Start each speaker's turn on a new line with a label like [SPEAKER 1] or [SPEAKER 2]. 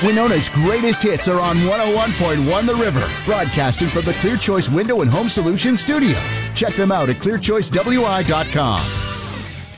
[SPEAKER 1] Winona's greatest hits are on 101.1 The River, broadcasting from the Clear Choice Window and Home Solutions studio. Check them out at clearchoicewi.com.